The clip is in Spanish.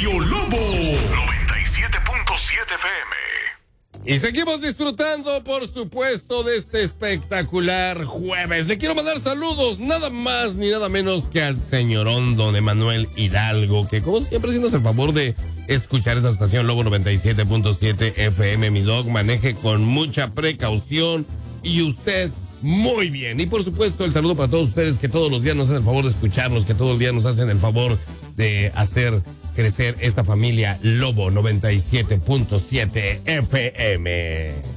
Radio Lobo 97.7 FM. Y seguimos disfrutando, por supuesto, de este espectacular jueves. Le quiero mandar saludos, nada más ni nada menos que al señorón don Emanuel Hidalgo, que como siempre haciéndonos el favor de escuchar esta estación Lobo 97.7 FM. Mi dog, maneje con mucha precaución y usted muy bien. Y por supuesto el saludo para todos ustedes que todos los días nos hacen el favor de escucharnos, que todos los días nos hacen el favor de hacer crecer esta familia Lobo 97.7 FM.